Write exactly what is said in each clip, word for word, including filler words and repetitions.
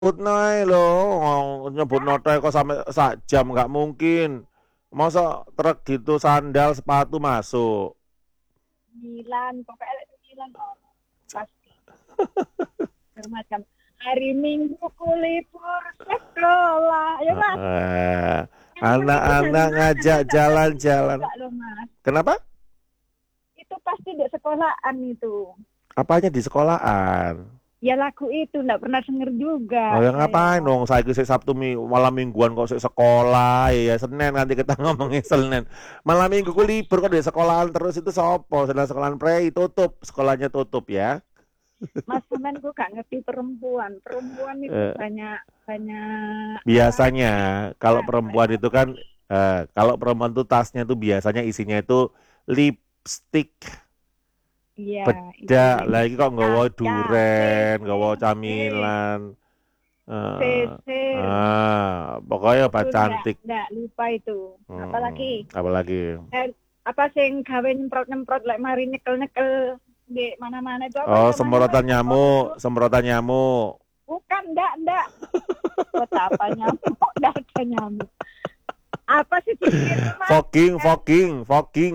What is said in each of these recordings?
Nyebutno ae lho, wong nyebutno tok kok sampe sak jam nggak mungkin. Masa truk gitu sandal sepatu masuk. Sembilan, pokoknya lek sembilan oh, pasti. Bermacam hari Minggu ku libur sekolah, ya Mas. Eh, Yang begitu dari anak-anak mana ngajak tidak jalan-jalan. juga loh Mas. Kenapa? Itu pasti di sekolahan itu. Apanya di sekolahan? Ya lagu itu enggak pernah denger juga. Oh ya ngapain Saya. dong? Saya sik Sabtu mi, malam mingguan kok sik sekolah ya Senin nanti kita ngomongin Senin. Malam minggu ku libur kok di sekolahan terus itu sopo? Sedang sekolahan prei tutup, sekolahnya tutup ya. Mas Semen gue gak ngerti perempuan. Perempuan itu Eh, banyak banyak biasanya kalau apa? perempuan itu kan eh, kalau perempuan tuh tasnya tuh biasanya isinya itu lipstick, Iya, itu bedak, lagi kok nggawa kaca, duren, nggawa lipstick, camilan. Eh, sisir. ah, pokoknya apa Itu enggak cantik. enggak lupa itu. Apalagi Hmm, apalagi. eh, apa sing gawe nyemprot-nyemprot lek mari nyekel-nyekel di mana-mana itu apa Oh, namanya Pak semprotan yang nyemprot itu? nyamuk, semprotan nyamuk. Bukan, enggak, enggak. Buat apa nyamuk? Enggak ada nyamuk. Apa sih pikir Mas? Fogging, fogging, fogging.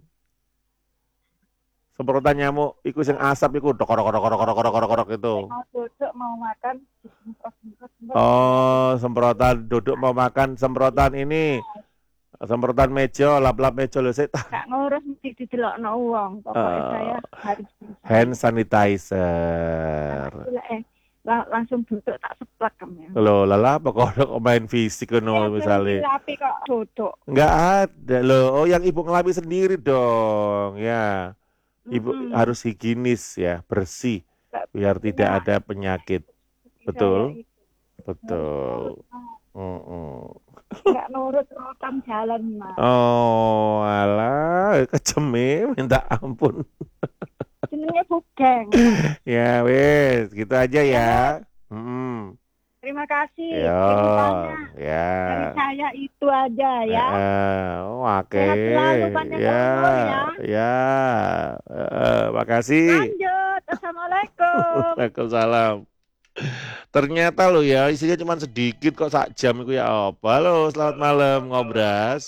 Semprotan nyamuk, iku sing asap iku dok dok dok dok dok dok dok dok itu. Lek mau duduk mau makan semprot-semprot Oh, semprotan duduk mau makan, semprotan ini, semprotan meja, lap-lap meja lho sik. gak ngurus mesti didelokno wong. Pokoknya saya Eh, harus bisa. hand Nah, sanitizer. itu lah, eh, la- langsung duduk tak seplak kamu. Loh, lala apa kok main fisik Ya ngono belum misalnya. dilapi kok duduk. Enggak ada loh. Oh, yang ibu ngelapi sendiri dong. Ya, ibu Mm-mm. harus higienis ya, bersih Gak biar tidak punya ada penyakit. seperti saya Betul, itu. Harus betul. nurut. Mm-mm. Nggak nurut rotan jalan mas. Oh, alah, keceme minta ampun. Jenenge Bugeng. Ya, wes, gitu aja Ya, ya. Mas. Mm. Terima kasih Ya, ceritanya. ya. Dari saya itu aja ya. Eh, oh, oke. Sehat selalu panjang Ya, umur ya. ya. Eh, makasih. Lanjut. Assalamualaikum. Waalaikumsalam. Ternyata lo ya isinya cuma sedikit kok sak jam itu ya apa. Halo, selamat malam ngobras.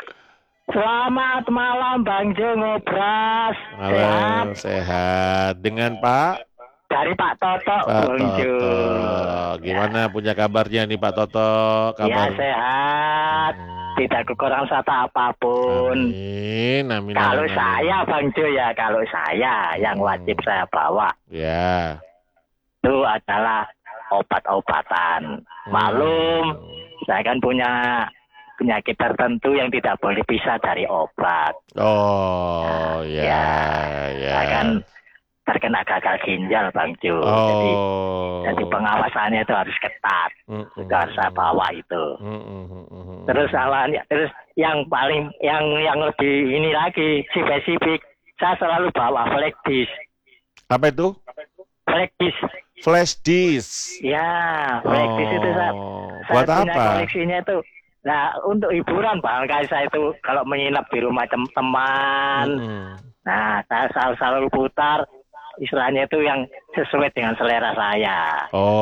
Selamat malam Bang Jo Ngobras. Sehat Malam sehat dengan Pak dari Pak Toto Pak Bang Jo. Toto. Gimana punya kabarnya nih Pak Toto? Ya Kabar? sehat, Hmm, tidak kekurangan satu apapun. amin, amin, Kalau amin, amin. saya Bang Jo ya, kalau saya yang wajib Hmm, saya bawa ya. itu adalah obat-obatan. Maklum, Hmm. saya kan punya penyakit tertentu yang tidak boleh pisah dari obat. Oh, Nah, ya, ya, ya. saya kan terkena gagal ginjal Bang Jo. Jadi jadi Oh. pengawasannya itu harus ketat. Mm-mm, Itu harus saya bawa itu. mm-mm, mm-mm. Terus awalnya, terus yang paling yang yang lebih ini lagi spesifik, saya selalu bawa flash disk. Apa itu? Flash disk. Flash disk. Ya, flash disk itu saya, Oh, saya buat punya apa? koleksinya itu. Nah, untuk hiburan Bang, kayak saya itu kalau menginap di rumah tem- teman. Mm-mm. Nah, saya selalu, selalu putar istilahnya itu yang sesuai dengan selera saya.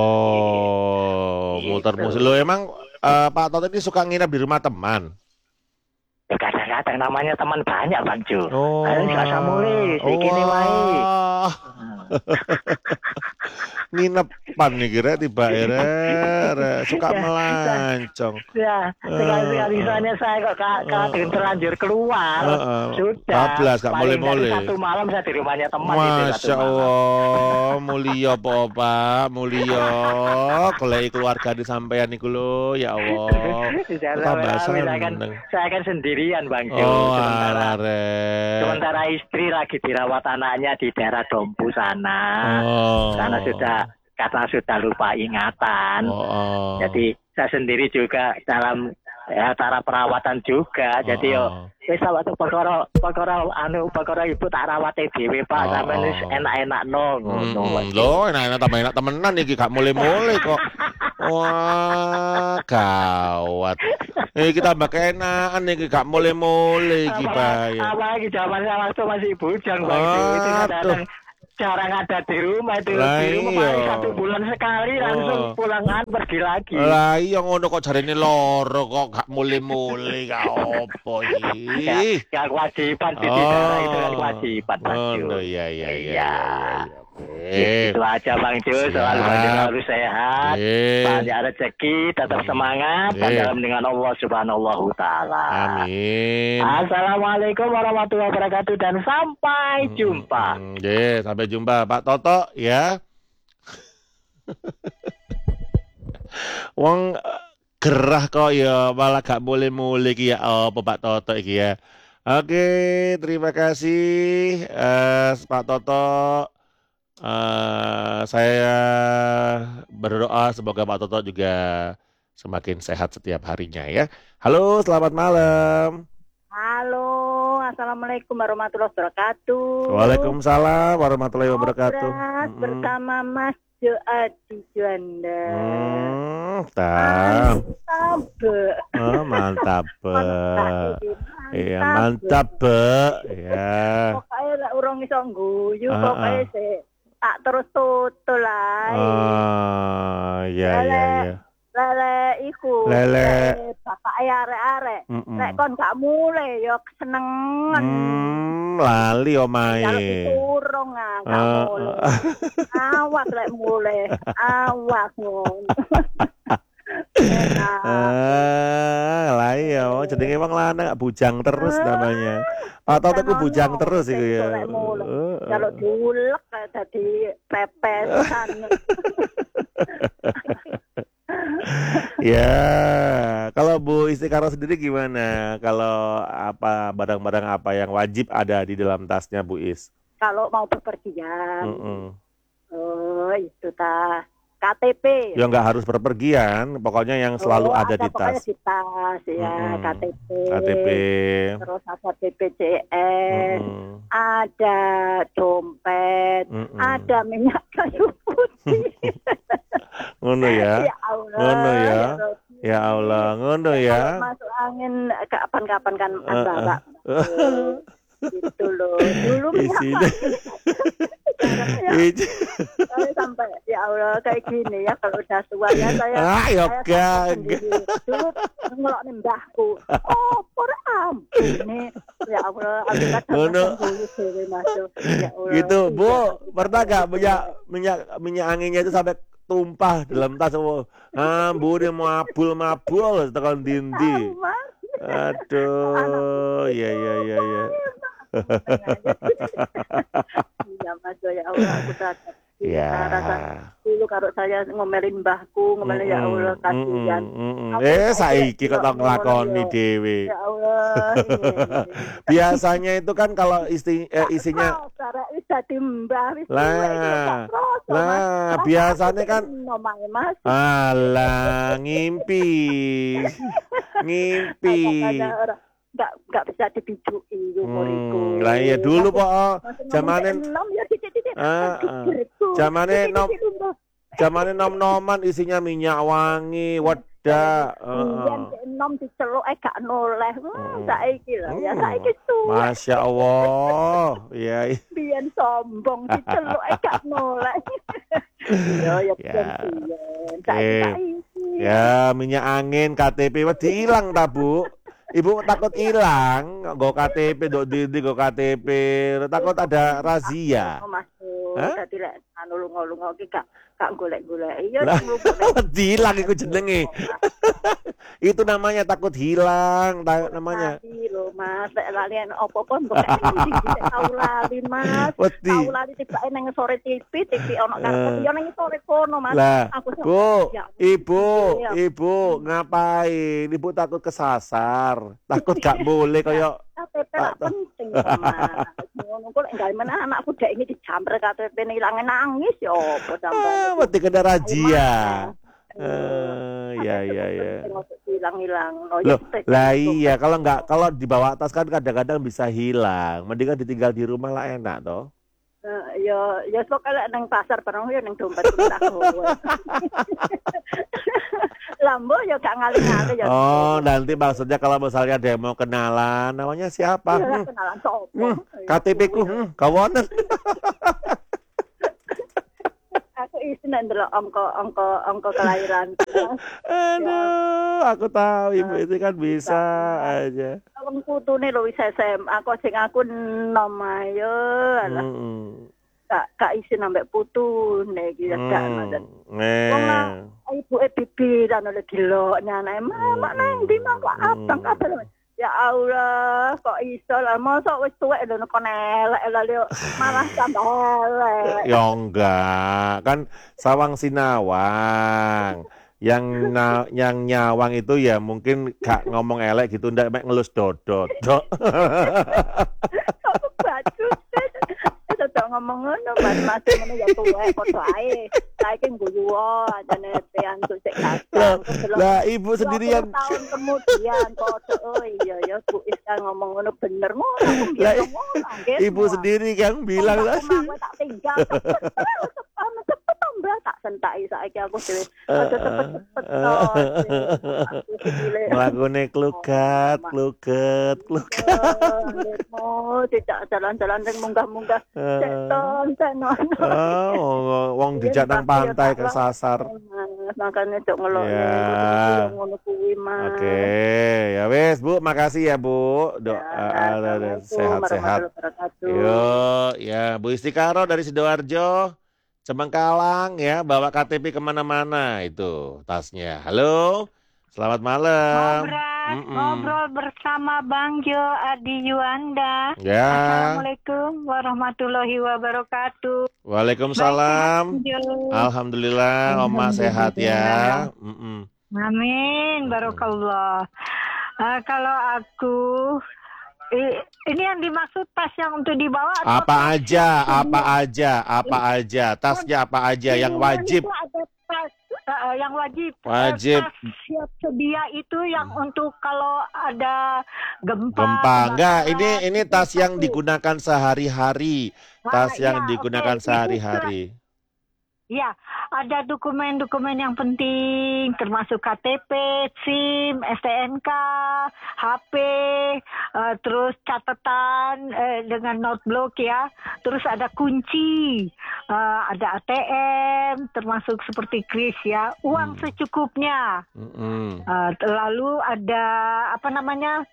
Oh, Gitu. muter musik. Lo emang eh, Pak Toto ini suka nginap di rumah teman? Ya, kadang-kadang namanya teman banyak Bang Jo. Oh, Ayo nggak usah mulai, oh, iki wae. wah. Nginepan nih kira tiba era suka Ya, melancong. ya, sekali-sekali Eh, misalnya saya kok ka- ka- eh, terlanjur keluar, eh, eh, sudah bablas gak paling dari mulai-mulai. satu malam saya di rumahnya teman itu satu Masya malam. Allah, mulia po Pak, mulia. Kalau keluarga di sampean iku lho, ya Allah. Jangan Kok tambah sampai saya kan seneng. saya kan sendirian Bang Jo. Oh, Sementara arek. sementara istri lagi dirawat anaknya di daerah Dompu sana. Oh. Karena sudah karena sudah lupa ingatan. Oh, oh. Jadi saya sendiri juga dalam ya, cara perawatan juga. Jadi yo Oh, wis waktu perkara perkara anu perkara ibu tak rawate dhewe Pak, oh, sampeyan wis oh. enak-enak no ngono. Mm-mm. Loh, enak-enak tambah enak temenan iki gak mulai-mulai kok. Wah, gawat. Eh kita tambah keenakan iki gak mulai-mulai iki Apa bahaya. apa lagi zaman saya waktu masih bujang Bang Jo. Itu kadang-kadang Aduh. jarang ada di rumah itu. Lah Di rumah iya. paling satu bulan sekali langsung Oh. pulangan pergi lagi. Lah iya ngono kok jarine loro kok gak muli-muli gak opo Ya, iki. ya kewajiban di daerah itu kan kewajiban Mas Oh, Jo. no, iya iya iya Iya. iya. Ya, itu aja Bang Jo, selalu Siap. Bang Jo selalu sehat, Eh. banyak rezeki, tetap semangat, dan Eh. dalam dengan Allah Subhanahu wa Ta'ala. Amin. Assalamualaikum warahmatullahi wabarakatuh dan sampai jumpa. Hmm, yeah, sampai jumpa Pak Toto ya. Wong eh, gerah kok ya malah gak boleh-boleh iki ya apa Pak Toto iki ya. Oke, terima kasih eh, Pak Toto. Eh, saya berdoa semoga Pak Toto juga semakin sehat setiap harinya ya. Halo, selamat malam. Halo, assalamualaikum warahmatullahi wabarakatuh. Waalaikumsalam warahmatullahi wabarakatuh. Ngobrol Mm-mm. bersama Mas Jo Adi Juanda. Hmm, tak. Mantap. Oh, mantap, Be. Mantap. Iya, mantap, Be. Ya. Pokoknya lek urung iso guyu, Ah, pokoknya ah. sih tak terus tutul lah. Oh, ya, ya, ya. Lele iku. Lele. Bapak arek-arek. Mm-mm. Lek kon gak mulai ya kesenengan. Hmm, lali Kalau omae. diturung ah, gak Ah, mulai. ah. Awas lek mulai. Awas ngono. Nah, Ah, lah iya, oh, jenenge wong lanang bujang terus namanya. Pak Toto ku bujang terus iku ya. Lek mulai. Oh, oh. Kalau diulek kayak dadi pepesan. Ya, kalau Bu Istikharah sendiri gimana? Kalau apa barang-barang apa yang wajib ada di dalam tasnya Bu Is? Kalau mau bepergian. Mm-mm. Oh, itu ta. K T P. Ya nggak harus berpergian, pokoknya yang selalu Oh, ada di pokoknya tas. di tas ya, Mm-mm. K T P. K T P. Terus ada B P J S, Mm-mm. ada dompet, Mm-mm. ada minyak kayu putih. Ngono ya. Ya Allah. Ngono ya. Rabbi. Ya Allah, ngono Kalau ya. masuk angin kapan-kapan kan Uh, uh. bawa. Gitu loh. Dulu minyak Isi. kayu. Sekarang ya, Isi. saya sampai ya Allah kayak gini ya kalau udah tua ya saya. Ah, ya saya gak. takut sendiri. Dulu ngelok nih mbahku. Oh, por ampun nih. Ya Allah, aku kadang Ngono. dulu dewe masuk. Ya Allah. Gitu, Bu. Iya. Pernah gak minyak minyak minyak anginnya itu sampai tumpah dalam tas? Oh, ah, Bu ini mabul-mabul tekan dindi. Sama. Aduh, ya ya ya ya. Iya Mas, ya Allah aku sadar. Ya. Rasa dulu kalau saya ngomelin mbahku, ngomelin ya Allah kasihan. Mm-mm, mm-mm. Aku Eh, kok saiki kok nggak tau nglakoni ngono, dhewe. Ya Allah. Biasanya itu kan kalau isti, eh, isinya Cara wis dadi mbah wis Lah, tuwek, ya gak kroso, Mas. lah, Mas, biasanya aku kan enom ae, Mas. alah ngimpi. Ngimpi. Makanya ora nggak nggak bisa dibijuki umuriku. Hmm, lah iya dulu Aku- kok Masih zamane ngomong enom ya titik-titik. Ah, ah. Pikirku. Zamane Titik-titik nom- itu, zamane nom-noman isinya minyak wangi, wedak. Biyen heeh. enom diceluk eh gak noleh. Hmm, Hmm. saiki lah ya Hmm. saiki tuwek. Masya Allah. Ya. Biyen sombong diceluk eh gak noleh. Ya ya Ya. biyen. Saiki Eh. saiki. Ya, minyak angin, K T P wedi hilang ta, Bu? Ibu takut hilang, nggo K T P, ndok ndi nggo K T P, takut ada razia. Oh, masuk. Hah? Dadi lek anu lunga-lunga iki gak gak golek-golek. Iya Lah, lunga-lunga. wedi hilang iku jenenge. Itu namanya takut hilang, ta- namanya. Lali lho Mas, lek lali opo-opo mbok tau lali Mas. Wedi. Tau lali tibake nang sore T V, T V ono karep yo nang sore kono Mas. Lah, Aku Bu, ya, Ibu, Iya. Ibu, ngapain? Ibu takut kesasar, takut gak boleh kaya K T P lah penting kok, Mas. Ngono kok lek gawe meneh anakku dek iki dijamret K T P ne ilange nangis yo opo ah, sampean. wedi kena razia. Eh, Eh, ya ya ya. Hilang-hilang. No, Loh, ya, lah iya kalau nggak kalau dibawa tas kan kadang-kadang bisa hilang. Mendingan ditinggal di rumah lah enak toh. Eh, ya ya pokoknya nang pasar barang yo nang dompet tak gowo. Lambo ya gak ngali-ngali ya. Oh, nanti maksudnya kalau misalnya ada yang mau kenalan, namanya siapa? Iya, Hmm, kenalan sopo. hmm, K T P ku, hmm, kawanan. isi ndelok angka-angka angka kelahiran. Aduh, aku tahu ibu itu kan bisa aja. Wong putune lho wis S M A, kok sing aku nom ayo alah. Mm-mm. Kak kak isi nambah putu nek iki gak ngoten. Eh. Wong ibu e bibi lan oleh dilok anake mak nang ndi mak kok abang kabeh. Ya Allah, kok iso lah mosok wis tuwek lho kok elek lho malah tambah elek. Ya enggak, kan sawang sinawang. Yang na, yang nyawang itu ya mungkin gak ngomong elek gitu, ndak mek ngelus dodot. Dok. Kok baju tetep ngomong ngono mas ngene ya tuwek padha ae. Saiki guyu ajane tean tuh sik Lah, lah ibu sendiri yang tahun kemudian kok oh iya ya Bu Iska ngomong ngono bener ngono lah, ngomong ibu sendiri yang bilang lah. Aku tak tinggal cepet mbak tak sentaki saiki aku dhewe aja cepet-cepet Mlakune klukat, kluket, kluket. Mau tidak jalan-jalan ning munggah-munggah ceton tenon. Oh, wong dijak nang pantai kesasar. Makanya cok ngelok Ya. ngono kuwi mah. Oke, ya wes Bu, makasih ya Bu. Doa Ya, sehat-sehat. Yo, ya Bu Istikaro dari Sidoarjo, Cemengkalang ya, bawa K T P kemana-mana itu tasnya. Halo, selamat malam. Ngobrol, Mm-mm. ngobrol bersama Bang Jo Adi Yuanda. Ya, Assalamualaikum warahmatullahi wabarakatuh. waalaikumsalam. Baik, Bang Jo. Alhamdulillah, Oma sehat ya. Mm-mm. Amin, barokallah. Ah, kalau aku i- ini yang dimaksud tas yang untuk dibawa atau Apa aja, apa aja, apa aja, tasnya apa aja yang wajib. Itu ada tas eh, yang wajib. Eh, Wajib. Tas siap sedia itu yang untuk kalau ada gempa. Gempa enggak, kebakaran, ini ini itu tas yang satu. digunakan sehari-hari. Tas Ah, yang ya, digunakan oke. sehari-hari. Ya, ada dokumen-dokumen yang penting, termasuk K T P, SIM, S T N K, H P, eh, terus catatan eh, dengan notebook ya, terus ada kunci, eh, ada A T M, termasuk seperti kris ya, uang Hmm. secukupnya. Mm-mm. Eh, lalu ada apa namanya,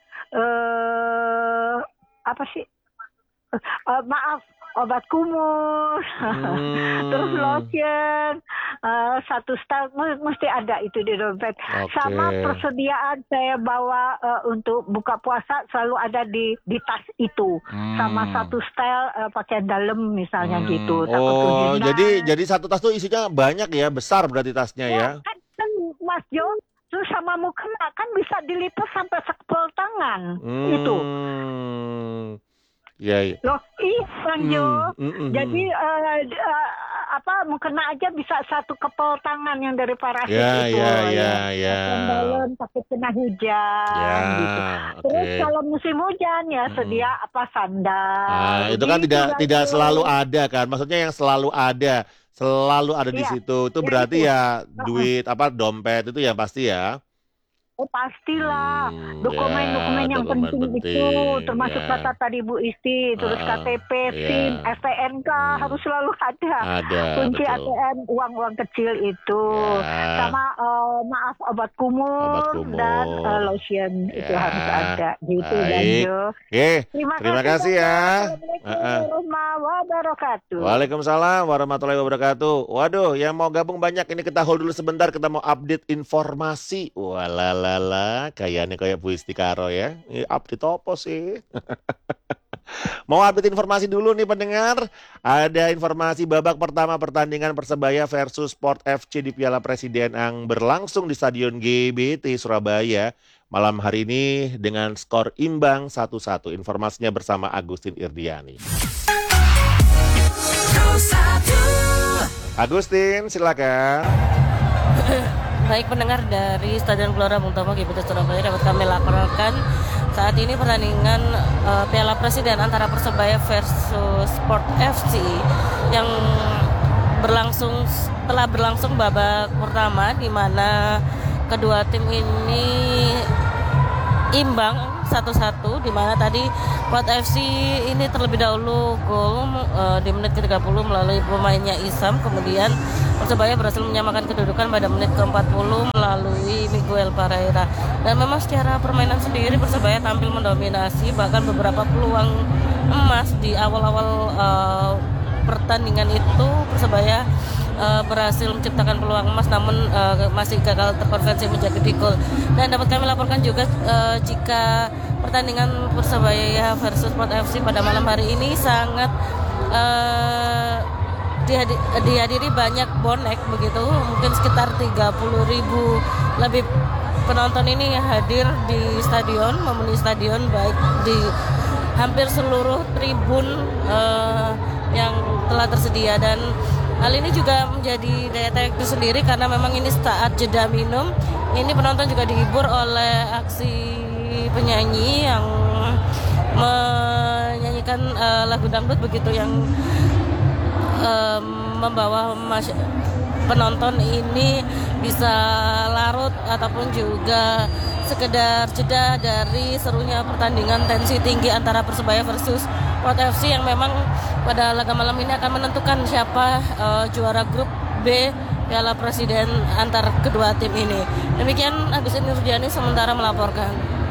eh, apa sih? Eh, maaf, obat kumur, Hmm. terus lotion, eh, satu stel mu- mesti ada itu di dompet. Oke. Sama persediaan saya bawa eh, untuk buka puasa selalu ada di di tas itu. Hmm. Sama satu stel eh, pakaian dalam misalnya Hmm. gitu. Takut Oh, kehilangan. jadi jadi satu tas tuh isinya banyak ya, besar berarti tasnya ya. kan, kan Mas Jo, terus sama mukena kan bisa dilipat sampai sekepel tangan itu. Hmm. Ya, ya. Loh, ih Bang Jo. Hmm, mm, mm, Jadi eh, d- eh, apa mukena aja bisa satu kepel tangan yang dari parasit Ya, itu. ya, ya, ya. Pakaian dalam takut kena hujan Ya, gitu. Terus oke. kalau musim hujan ya Mm-mm. sedia apa sandal. Nah, itu kan gitu, tidak Bang tidak Jo. selalu ada kan. Maksudnya yang selalu ada, selalu ada di Iya, situ. Itu ya berarti itu. ya Uh-uh. duit apa dompet itu ya pasti ya. Oh pastilah. Hmm, Dokumen-dokumen ya, yang dokumen penting, itu penting, termasuk ya. kata tadi Bu Isti, terus Ah, K T P, ya. SIM, S T N K Hmm. harus selalu ada. Ada, Kunci A T betul. M, uang-uang kecil itu. Ya. Sama eh, maaf obat kumur, Obat kumur. dan eh, lotion itu Ya. harus ada. Gitu Baik. Banjo. Oke, Terima, terima kasih ya. Assalamualaikum Uh-uh. warahmatullahi wabarakatuh. Waalaikumsalam warahmatullahi wabarakatuh. Waduh, yang mau gabung banyak ini kita hold dulu sebentar, kita mau update informasi. Walalala, kayaknya kayak Bu Istikaro ya. Ini update apa sih? Mau update informasi dulu nih pendengar. Ada informasi babak pertama pertandingan Persebaya versus Sport F C di Piala Presiden yang berlangsung di Stadion G B T Surabaya malam hari ini dengan skor imbang satu satu. Informasinya bersama Agustin Irdiani. Agustin, silakan. Baik pendengar dari Stadion Gelora Bung Tomo G B T Surabaya dapat kami laporkan saat ini pertandingan uh, Piala Presiden antara Persebaya versus Sport F C yang berlangsung telah berlangsung babak pertama di mana kedua tim ini imbang satu satu, di mana tadi Port F C ini terlebih dahulu gol uh, di menit ke tiga puluh melalui pemainnya Isam, kemudian Persebaya berhasil menyamakan kedudukan pada menit ke empat puluh melalui Miguel Pereira. Dan memang secara permainan sendiri Persebaya tampil mendominasi, bahkan beberapa peluang emas di awal-awal uh, pertandingan itu Persebaya uh, berhasil menciptakan peluang emas, namun uh, masih gagal terkonversi menjadi gol. Dan dapat kami laporkan juga uh, jika pertandingan Persebaya versus Port F C pada malam hari ini sangat uh, dihadi- dihadiri banyak bonek begitu, mungkin sekitar tiga puluh ribu lebih penonton ini hadir di stadion, memenuhi stadion baik di hampir seluruh tribun uh, yang telah tersedia. Dan hal ini juga menjadi daya tarik tersendiri karena memang ini saat jeda minum. Ini penonton juga dihibur oleh aksi penyanyi yang menyanyikan uh, lagu dangdut begitu, yang um, membawa mas- penonton ini bisa larut ataupun juga sekedar jeda dari serunya pertandingan tensi tinggi antara Persebaya versus Port F C yang memang pada laga malam ini akan menentukan siapa uh, juara grup B Piala Presiden antar kedua tim ini. Demikian Agus Nurjani sementara melaporkan.